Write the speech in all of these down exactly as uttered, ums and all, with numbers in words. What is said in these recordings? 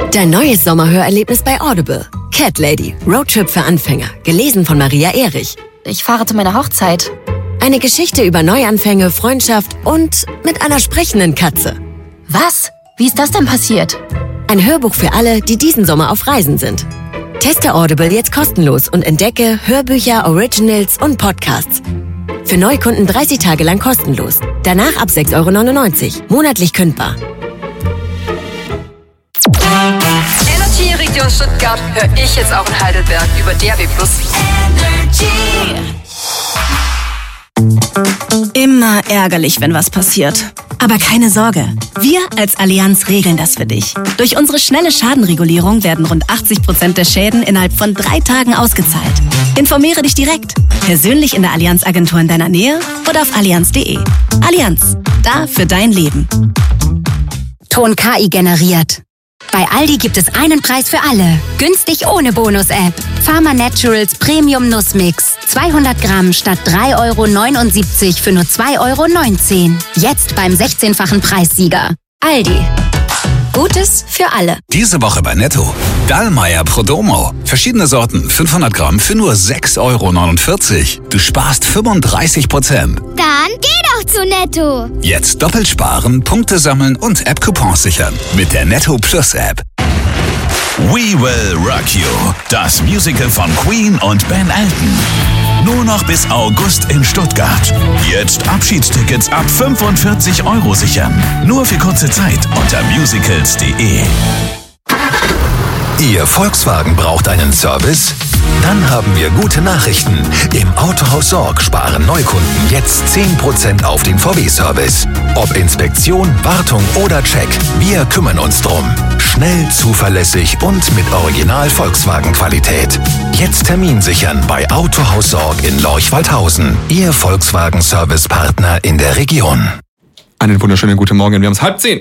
Dein neues Sommerhörerlebnis bei Audible. Cat Lady, Roadtrip für Anfänger. Gelesen von Maria Erich. Ich fahre zu meiner Hochzeit. Eine Geschichte über Neuanfänge, Freundschaft und mit einer sprechenden Katze. Was? Wie ist das denn passiert? Ein Hörbuch für alle, die diesen Sommer auf Reisen sind. Teste Audible jetzt kostenlos und entdecke Hörbücher, Originals und Podcasts. Für Neukunden dreißig Tage lang kostenlos. Danach ab sechs Euro neunundneunzig. Monatlich kündbar. Energy Region Stuttgart höre ich jetzt auch in Heidelberg über D A B plus. Immer ärgerlich, wenn was passiert. Aber keine Sorge, wir als Allianz regeln das für dich. Durch unsere schnelle Schadenregulierung werden rund achtzig Prozent der Schäden innerhalb von drei Tagen ausgezahlt. Informiere dich direkt, persönlich in der Allianz-Agentur in deiner Nähe oder auf allianz punkt de. Allianz, da für dein Leben. Ton K I generiert. Bei Aldi gibt es einen Preis für alle. Günstig ohne Bonus-App. Pharma Naturals Premium Nussmix. zweihundert Gramm statt drei Euro neunundsiebzig für nur zwei Euro neunzehn. Jetzt beim sechzehnfachen Preissieger. Aldi. Gutes für alle. Diese Woche bei Netto. Dallmayr Prodomo. Verschiedene Sorten, fünfhundert Gramm für nur sechs Euro neunundvierzig. Du sparst fünfunddreißig Prozent. Dann geh doch zu Netto. Jetzt doppelt sparen, Punkte sammeln und App-Coupons sichern. Mit der Netto Plus App. We Will Rock You. Das Musical von Queen und Ben Elton. Nur noch bis August in Stuttgart. Jetzt Abschiedstickets ab fünfundvierzig Euro sichern. Nur für kurze Zeit unter musicals punkt de. Ihr Volkswagen braucht einen Service? Dann haben wir gute Nachrichten. Im Autohaus Sorg sparen Neukunden jetzt zehn Prozent auf den V W-Service. Ob Inspektion, Wartung oder Check, wir kümmern uns drum. Schnell, zuverlässig und mit Original Volkswagen-Qualität. Jetzt Termin sichern bei Autohaus Sorg in Lorch-Waldhausen. Ihr Volkswagen-Service-Partner in der Region. Einen wunderschönen guten Morgen, wir haben es halb zehn.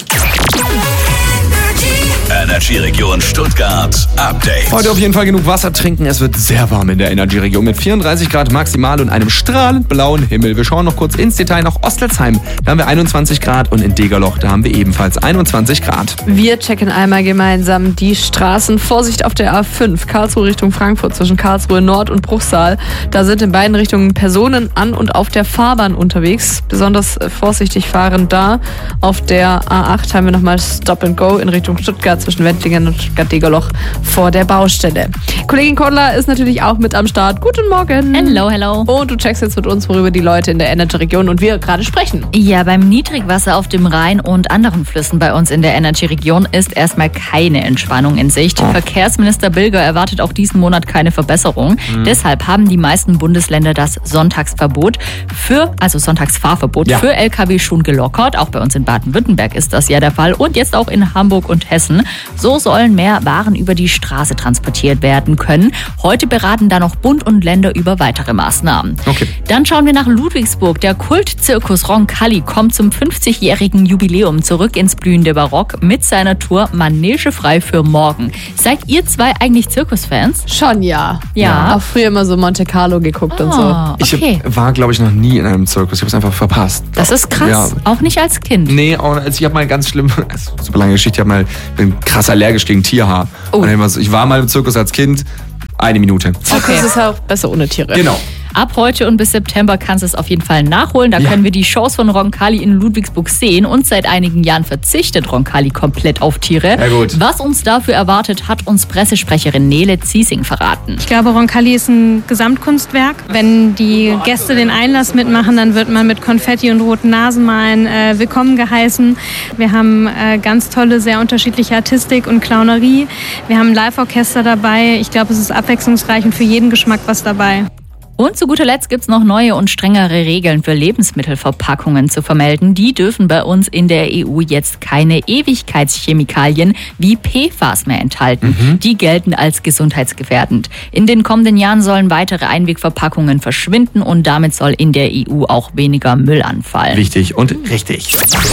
Energy-Region Stuttgart Update. Heute auf jeden Fall genug Wasser trinken. Es wird sehr warm in der Energy-Region mit vierunddreißig Grad maximal und einem strahlend blauen Himmel. Wir schauen noch kurz ins Detail nach Ostelsheim. Da haben wir einundzwanzig Grad und in Degerloch, da haben wir ebenfalls einundzwanzig Grad. Wir checken einmal gemeinsam die Straßen. Vorsicht auf der A fünf, Karlsruhe Richtung Frankfurt zwischen Karlsruhe Nord und Bruchsal. Da sind in beiden Richtungen Personen an und auf der Fahrbahn unterwegs. Besonders vorsichtig fahren da. Auf der A acht haben wir nochmal Stop and Go in Richtung Stuttgart zwischen Wettlingen und Stuttgart-Degerloch vor der Baustelle. Kollegin Kodler ist natürlich auch mit am Start. Guten Morgen. Hello, hello. Und du checkst jetzt mit uns, worüber die Leute in der Energy-Region und wir gerade sprechen. Ja, beim Niedrigwasser auf dem Rhein und anderen Flüssen bei uns in der Energy-Region ist erstmal keine Entspannung in Sicht. Oh. Verkehrsminister Bilger erwartet auch diesen Monat keine Verbesserung. Mhm. Deshalb haben die meisten Bundesländer das Sonntagsverbot für, also Sonntagsfahrverbot ja. für L K W schon gelockert. Auch bei uns in Baden-Württemberg ist das ja der Fall und jetzt auch in Hamburg und Hessen. So sollen mehr Waren über die Straße transportiert werden können. Heute beraten da noch Bund und Länder über weitere Maßnahmen. Okay. Dann schauen wir nach Ludwigsburg. Der Kultzirkus Roncalli kommt zum fünfzigjährigen Jubiläum zurück ins blühende Barock mit seiner Tour Manege frei für morgen. Seid ihr zwei eigentlich Zirkusfans? Schon, ja. Ja. Auch früher immer so Monte Carlo geguckt oh, und so. Okay. Ich war, glaube ich, noch nie in einem Zirkus. Ich habe es einfach verpasst. Das ist krass. Ja. Auch nicht als Kind. Nee, auch, also ich habe mal ganz schlimm, also super lange Geschichte, ich habe mal bin krass allergisch gegen Tierhaar. Oh. Und ich war mal im Zirkus als Kind, eine Minute. Okay. Das ist auch besser ohne Tiere. Genau. Ab heute und bis September kannst du es auf jeden Fall nachholen. Da ja. können wir die Shows von Roncalli in Ludwigsburg sehen. Und seit einigen Jahren verzichtet Roncalli komplett auf Tiere. Ja, gut. Was uns dafür erwartet, hat uns Pressesprecherin Nele Ziesing verraten. Ich glaube, Roncalli ist ein Gesamtkunstwerk. Wenn die Gäste den Einlass mitmachen, dann wird man mit Konfetti und roten Nasenmalen äh, willkommen geheißen. Wir haben äh, ganz tolle, sehr unterschiedliche Artistik und Clownerie. Wir haben ein Live-Orchester dabei. Ich glaube, es ist abwechslungsreich und für jeden Geschmack was dabei. Und zu guter Letzt gibt es noch neue und strengere Regeln für Lebensmittelverpackungen zu vermelden. Die dürfen bei uns in der E U jetzt keine Ewigkeitschemikalien wie P F A S mehr enthalten. Mhm. Die gelten als gesundheitsgefährdend. In den kommenden Jahren sollen weitere Einwegverpackungen verschwinden und damit soll in der E U auch weniger Müll anfallen. Wichtig und richtig.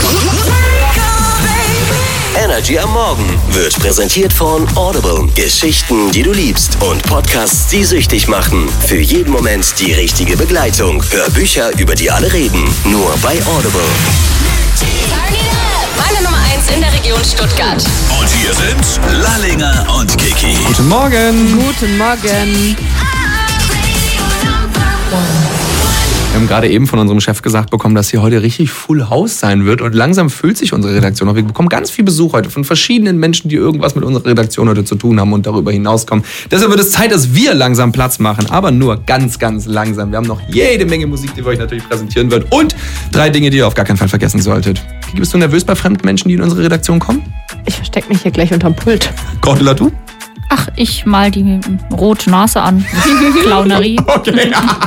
Energy am Morgen wird präsentiert von Audible. Geschichten, die du liebst und Podcasts, die süchtig machen. Für jeden Moment die richtige Begleitung. Hör Bücher, über die alle reden. Nur bei Audible. Meine Nummer eins in der Region Stuttgart. Und hier sind Lallinger und Kiki. Guten Morgen. Guten Morgen. Wir haben gerade eben von unserem Chef gesagt bekommen, dass hier heute richtig Full House sein wird. Und langsam fühlt sich unsere Redaktion auf. Wir bekommen ganz viel Besuch heute von verschiedenen Menschen, die irgendwas mit unserer Redaktion heute zu tun haben und darüber hinauskommen. Deshalb wird es Zeit, dass wir langsam Platz machen. Aber nur ganz, ganz langsam. Wir haben noch jede Menge Musik, die wir euch natürlich präsentieren werden. Und drei Dinge, die ihr auf gar keinen Fall vergessen solltet. Bist du nervös bei fremden Menschen, die in unsere Redaktion kommen? Ich verstecke mich hier gleich unterm Pult. Cordula, du? Ach, ich mal die rote Nase an. Clownerie. Okay.